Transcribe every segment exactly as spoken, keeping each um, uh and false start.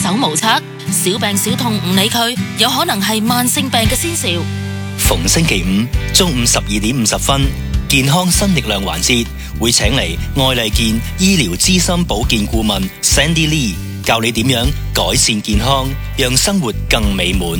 手無策，小病小痛唔理佢，有可能係慢性病嘅先兆。 逢星期五中午十二點五十分，健康新力量環節會請嚟愛麗健醫療資深保健顧問 Sandy Lee， 教你點樣改善健康，讓生活更美滿。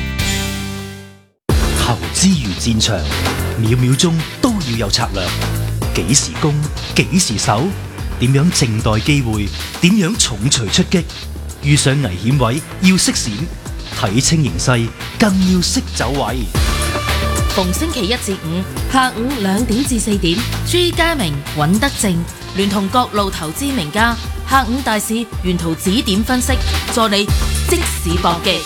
投資如戰場，秒秒鐘都要有策略。幾時攻，幾時守，點樣靜待機會，點樣重錘出擊。遇上危險位要識閃，睇清形勢更要識走位。 逢星期一至五下午兩點至四點，朱家明、尹德正聯同各路投資名家，下午大市沿途指點分析，助你即時搏擊。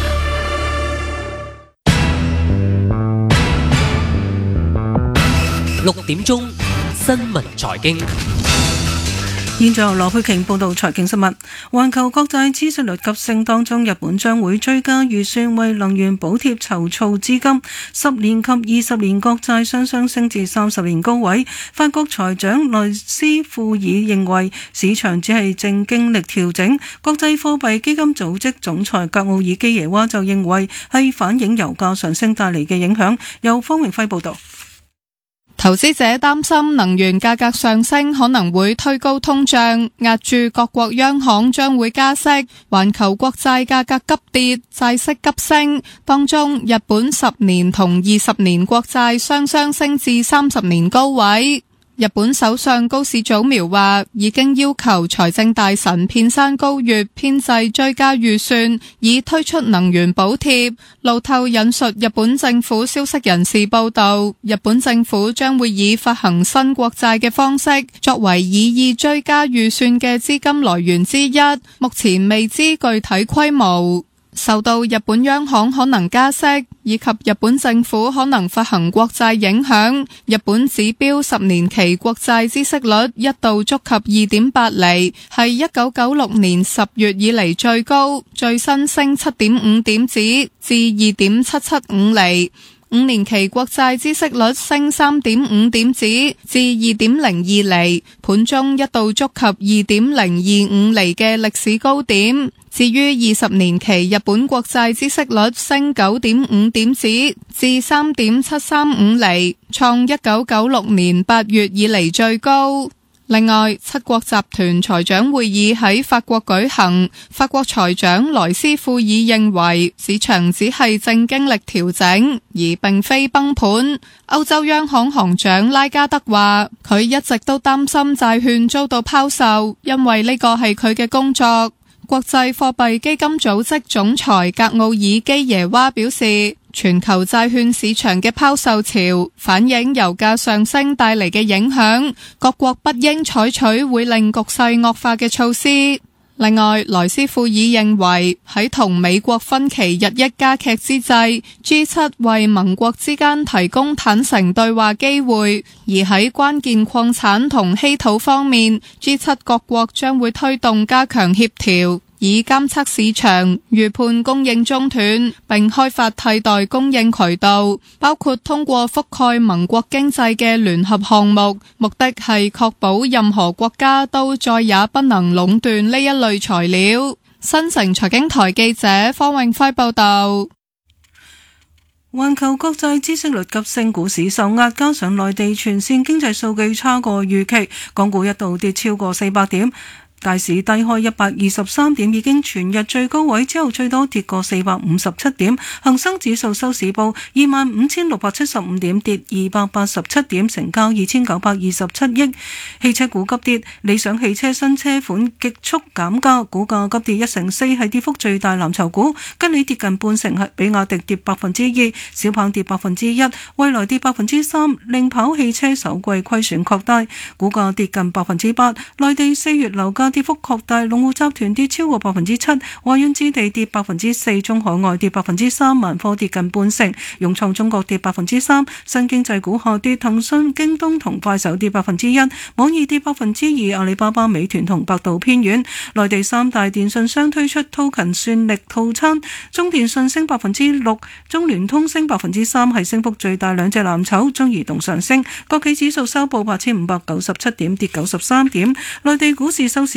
六點鐘新聞財經。 現在由羅佩瓊報道財經新聞。環球國債孳息率急升當中，日本將會追加預算為能源補貼籌措資金，十年及二十年國債雙雙升至三十年高位。法國財長萊斯庫爾認為市場只係正經歷調整。國際貨幣基金組織總裁格奧爾基耶娃就認為係反映油價上升帶嚟嘅影響。由方榮輝報道。 投資者擔心能源價格上升可能會推高通脹，壓住各國央行將會加息，環球國債價格急跌，債息急升。當中日本十年同二十年國債雙雙升至三十年高位。日本首相高市早苗話已經要求財政大臣片山高月編製追加預算，以推出能源補貼。路透引述日本政府消息人士報道，日本政府將會以發行新國債嘅方式作為擬議追加預算嘅資金來源之一，目前未知具體規模。受到日本央行可能加息以及日本政府可能發行國債影響，日本指標十年期國債孳息率一度觸及二點八厘，係一九九六年十月以嚟最高，最新升七點五點子至二點七七五厘。五年期國債孳息率升三點五點子至二點零二厘，盤中一度觸及二點零二五厘嘅歷史高點。至於二十年期日本國債孳息率升九點五點子至三點七三五厘，創一九九六年八月以嚟最高。另外，七國集團財長會議喺法國舉行，法國財長萊斯庫爾認為市場只係正經歷調整，而並非崩盤。歐洲央行行長拉加德話，佢一直都擔心債券遭到拋售，因為呢個係佢嘅工作。國際貨幣基金組織總裁格奧爾基耶娃表示，全球債券市場嘅拋售潮反映油價上升帶嚟嘅影響，各國不應採取會令局勢惡化嘅措施。另外，萊斯庫爾認為喺同美國分歧日益加劇之際， G 七 為盟國之間提供坦誠對話機會，而喺關鍵礦產同稀土方面， G 七 各國將會推動加強協調，以監測市場、預判供應中斷，並開發替代供應渠道，包括通過覆蓋盟國經濟嘅聯合項目，目的係確保任何國家都再也不能壟斷呢一類材料。新城財經台記者方永輝報道。 環球國債孳息率急升，股市受壓，加上內地全線經濟數據差過預期，港股一度跌超過四百點。大市低開一百二十三點，已經全日最高位，之後最多跌過四百五十七點。恒生指數收市報二萬五千六百七十五點，跌二百八十七點，成交二千九百二十七億。汽車股急跌，理想汽車新車款極速減價，股價急跌一成四，係跌幅最大藍籌股。吉利跌近半成，係比亞迪跌百分之二，小鵬跌百分之一，蔚來跌百分之三。領跑汽車首季虧損擴大，股價跌近百分之八。內地四月樓價跌幅擴大，龍湖集團跌超過百分之七，華潤置地跌百分之四，中海外跌百分之三，萬科跌近半成，融創中國跌百分之三。新經濟股下跌，騰訊、京東同快手跌百分之一，網易跌百分之二，阿里巴巴、美團同百度偏軟。內地三大電信商推出 Token 算力套餐，中電信升百分之六，中聯通升百分之三，係升幅最大兩隻藍籌。中移動上升，國企指數收報八千五百九十七點，跌九十三點。內地股市收市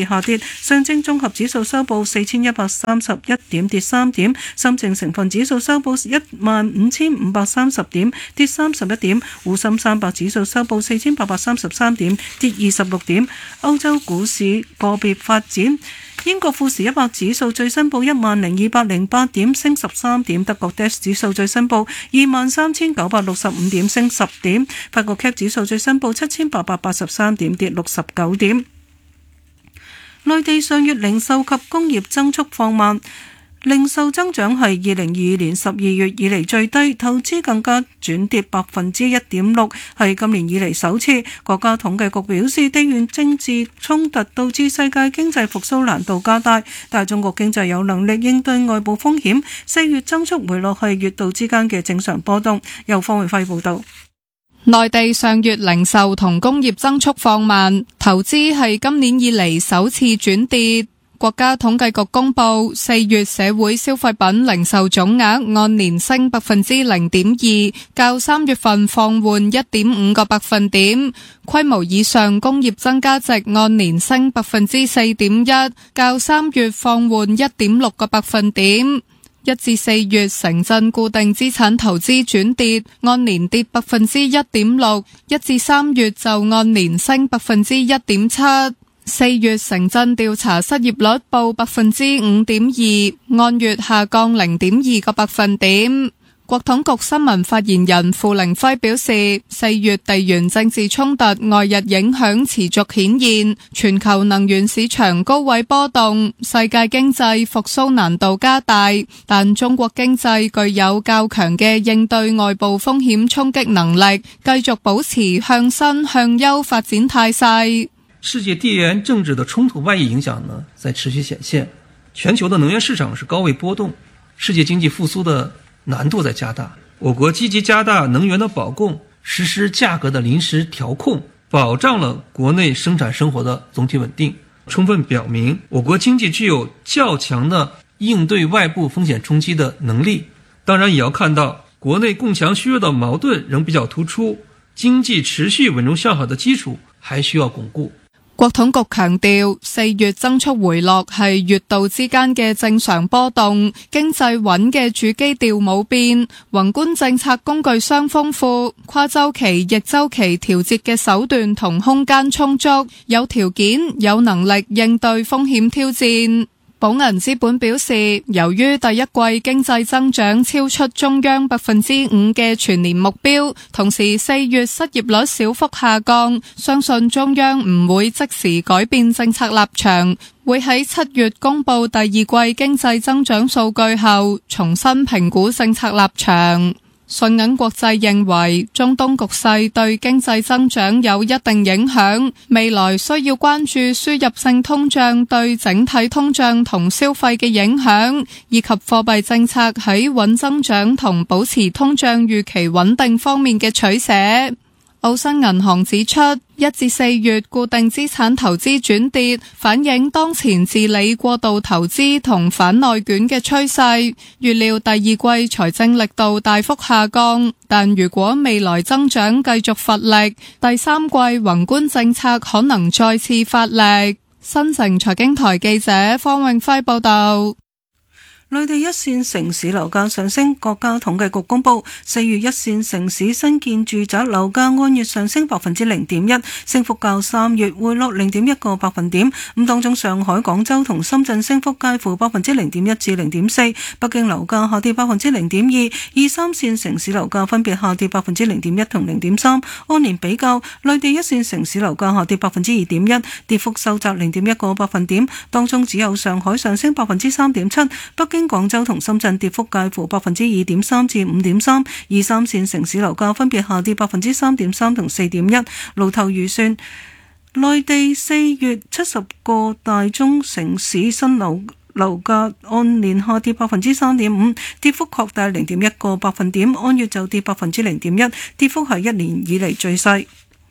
別下跌。上證綜合指數收報四千一百三十一點，跌三點。深證成分指數收報一萬五千五百三十點，跌三十一點。滬深三百指數收報四千八百三十三點，跌二十六點。歐洲股市個別發展。英國富時一百指數最新報一萬零二百零八點，升十三點。德國 D A X 指數最新報二萬三千九百六十五點，升十點。法國 C A C 指數最新報七千八百八十三點，跌六十九點。內地上月零售及工業增速放慢。零售增長係二零二二年十二月以嚟最低，投資更加轉跌百分之一點六，係今年以嚟首次。國家統計局表示，地緣政治衝突導致世界經濟復甦難度加大，但中國經濟有能力應對外部風險。四月增速回落係月度之間嘅正常波動。由方永輝報導。 內地上月零售同工業增速放慢，投資係今年以嚟首次轉跌。國家統計局公布，四月社會消費品零售總額按年升百分之零點二，較三月份放緩一點五個百分點。規模以上工業增加值按年升百分之四點一，較三月放緩一點六個百分點。一至四月城鎮固定資產投資轉跌，按年跌百分之一點六，一至三月就按年升百分之一點七。四月城鎮調查失業率報百分之五點二，按月下降零點二個百分點。國統局新聞發言人傅凌輝表示，四月地緣政治衝突外日影響持續顯現，全球能源市場高位波動，世界經濟復甦難度加大，但中國經濟具有較強嘅應對外部風險衝擊能力，繼續保持向新向優發展態勢。 世界地緣政治的衝突外溢影響呢，在持續顯現，全球的能源市場是高位波動，世界經濟復甦的難度在加大。我國積極加大能源的保供，實施價格的臨時調控，保障了國內生產生活的總體穩定，充分表明我國經濟具有較強的應對外部風險衝擊的能力。當然也要看到，國內供強需弱的矛盾仍比較突出，經濟持續穩中向好的基礎還需要鞏固。 國統局強調，四月增速回落係月度之間嘅正常波動，經濟穩嘅主基調冇變，宏觀政策工具箱豐富，跨週期、逆週期調節嘅手段同空間充足，有條件、有能力應對風險挑戰。寶銀資本表示，由於第一季經濟增長超出中央百分之五嘅全年目標，同時四月失業率小幅下降，相信中央唔會即時改變政策立場，會喺七月公布第二季經濟增長數據後，重新評估政策立場。信銀國際認為，中東局勢對經濟增長有一定影響，未來需要關注輸入性通脹對整體通脹同消費嘅影響，以及貨幣政策喺穩增長同保持通脹預期穩定方面嘅取捨。澳新銀行指出，一至四月固定資產投資轉跌，反映當前治理過度投資同反內捲嘅趨勢。預料第二季財政力度大幅下降，但如果未來增長繼續乏力，第三季宏觀政策可能再次發力。新城財經台記者方永輝報道。 內地一線城市樓價上升，國家統計局公布，四月一線城市新建住宅樓價按月上升百分之零點一，升幅較三月回落零點一個百分點。咁當中上海、廣州同深圳升幅介乎百分之零點一至零點四，北京樓價下跌百分之零點二，二三線城市樓價分別下跌百分之零點一同零點三。按年比較，內地一線城市樓價下跌百分之二點一，跌幅收窄零點一個百分點，當中只有上海上升百分之三點七，北京經廣州同深圳跌幅介乎百分之二點三至五點三，二三線城市樓價分別下跌百分之三點三同四點一。路透預算，內地四月七十個大中城市新樓樓價按年下跌百分之三點五，跌幅擴大零點一個百分點，按月就跌百分之零點一，跌幅係一年以嚟最細。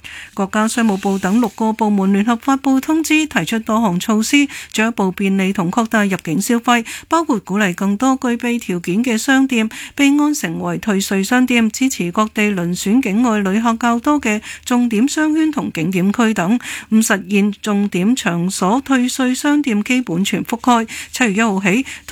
國家商務部等六個部門聯合發布通知，提出多項措施，進一步便利同擴大入境消費，包括鼓勵更多具備條件嘅商店備案成為退稅商店，支持各地遴選境外旅客較多嘅重點商圈同景點區等，咁實現重點場所退稅商店基本全覆蓋。七月一號起